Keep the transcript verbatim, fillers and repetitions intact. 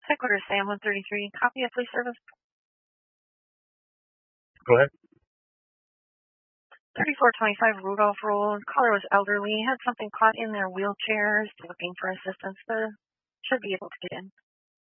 Headquarters Sam one thirty-three. Copy of police service. Go ahead. thirty-four twenty-five Rudolph Road. Caller was elderly, had something caught in their wheelchairs, looking for assistance. They should be able to get in.